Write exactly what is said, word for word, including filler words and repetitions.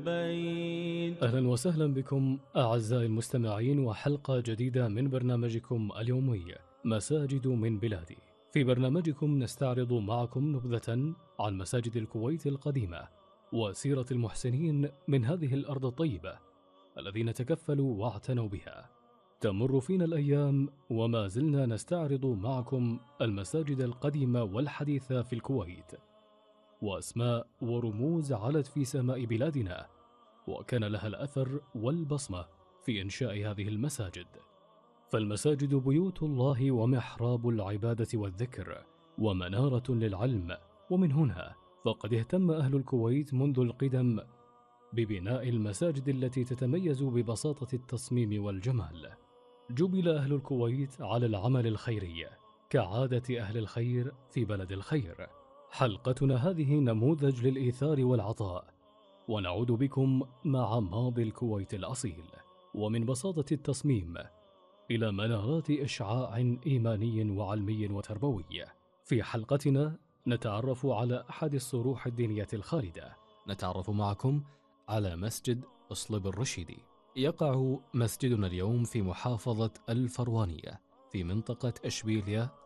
البيت. أهلا وسهلا بكم أعزائي المستمعين، وحلقة جديدة من برنامجكم اليومي مساجد من بلادي. في برنامجكم نستعرض معكم نبذة عن مساجد الكويت القديمة وسيرة المحسنين من هذه الأرض الطيبة الذين تكفلوا واعتنوا بها. تمر فينا الأيام وما زلنا نستعرض معكم المساجد القديمة والحديثة في الكويت، وأسماء ورموز علت في سماء بلادنا وكان لها الأثر والبصمة في إنشاء هذه المساجد. فالمساجد بيوت الله ومحراب العبادة والذكر ومنارة للعلم، ومن هنا فقد اهتم أهل الكويت منذ القدم ببناء المساجد التي تتميز ببساطة التصميم والجمال. جبل أهل الكويت على العمل الخيري كعادة أهل الخير في بلد الخير. حلقتنا هذه نموذج للإيثار والعطاء، ونعود بكم مع ماضي الكويت الأصيل، ومن بساطة التصميم إلى منارات إشعاع إيماني وعلمي وتربوي. في حلقتنا نتعرف على أحد الصروح الدينية الخالدة. نتعرف معكم على مسجد أصلب الرشيدي. يقع مسجدنا اليوم في محافظة الفروانية في منطقة إشبيلية